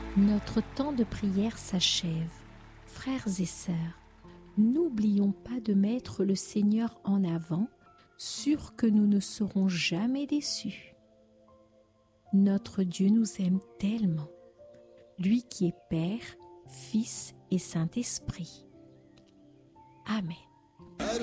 Notre temps de prière s'achève. Frères et sœurs, n'oublions pas de mettre le Seigneur en avant, sûrs que nous ne serons jamais déçus. Notre Dieu nous aime tellement, lui qui est Père, Fils et Saint-Esprit. Amen.